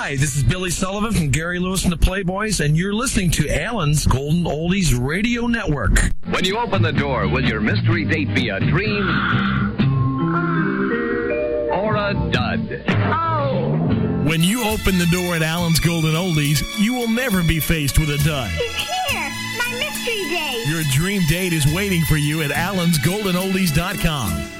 Hi, this is Billy Sullivan from Gary Lewis and the Playboys, and you're listening to Alan's Golden Oldies Radio Network. When you open the door, will your mystery date be a dream or a dud? Oh. When you open the door at Alan's Golden Oldies, you will never be faced with a dud. He's here! My mystery date! Your dream date is waiting for you at Alan'sGoldenOldies.com.